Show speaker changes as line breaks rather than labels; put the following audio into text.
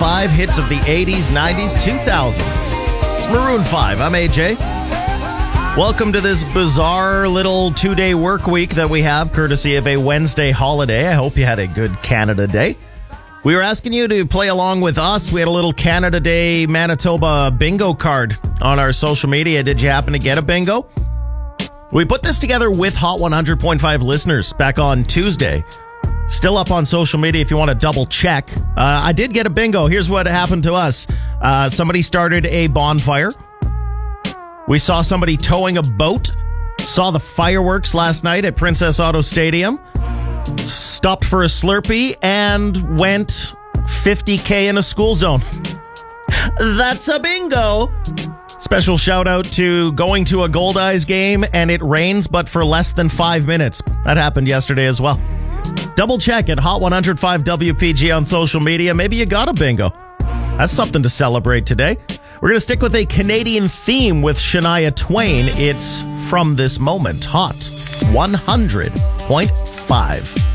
5 hits of the 80s, 90s, 2000s. It's Maroon 5. I'm AJ. Welcome to this bizarre little 2-day work week that we have, courtesy of a Wednesday holiday. I hope you had a good Canada Day. We were asking you to play along with us. We had a little Canada Day Manitoba bingo card on our social media. Did you happen to get a bingo? We put this together with Hot 100.5 listeners back on Tuesday. Still up on social media if you want to double check. I did get a bingo. Here's what happened to us. Somebody started a bonfire. We saw somebody towing a boat. Saw the fireworks last night at Princess Auto Stadium. Stopped for a Slurpee and went 50K in a school zone. That's a bingo. Special shout out to going to a Gold Eyes game and it rains, but for less than 5 minutes. That happened yesterday as well. Double check at Hot 105 WPG on social media. Maybe you got a bingo. That's something to celebrate today. We're going to stick with a Canadian theme with Shania Twain. It's From This Moment. Hot 100.5.